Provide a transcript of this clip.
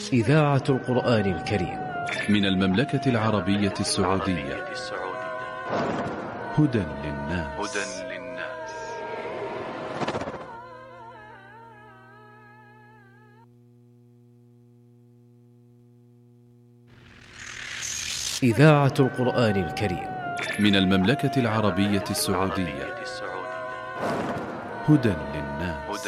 إذاعة القرآن الكريم من المملكة العربية السعودية. هدى للناس. إذاعة القرآن الكريم من المملكة العربية السعودية. هدى للناس.